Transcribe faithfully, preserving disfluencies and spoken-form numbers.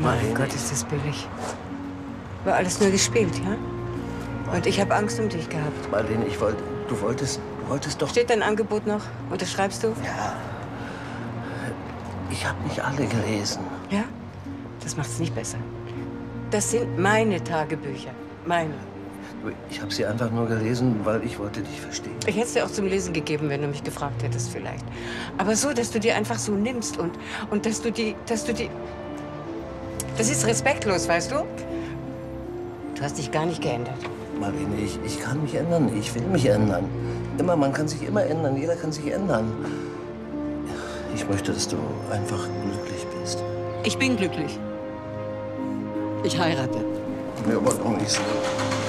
Mein Gott, ist das billig. War alles nur gespielt, ja? Und ich habe Angst um dich gehabt. Marlene, ich wollte, du wolltest, du wolltest doch... Steht dein Angebot noch? Unterschreibst du? Ja. Ich habe nicht alle gelesen. Ja? Das macht's nicht besser. Das sind meine Tagebücher. Meine. Ich habe sie einfach nur gelesen, weil ich wollte dich verstehen. Ich hätte es dir auch zum Lesen gegeben, wenn du mich gefragt hättest vielleicht. Aber so, dass du die einfach so nimmst und, und dass du die, dass du die... Das ist respektlos, weißt du? Du hast dich gar nicht geändert. Marlene, ich, ich kann mich ändern. Ich will mich ändern. Immer, man kann sich immer ändern. Jeder kann sich ändern. Ich möchte, dass du einfach glücklich bist. Ich bin glücklich. Ich heirate. Mir aber doch nicht so.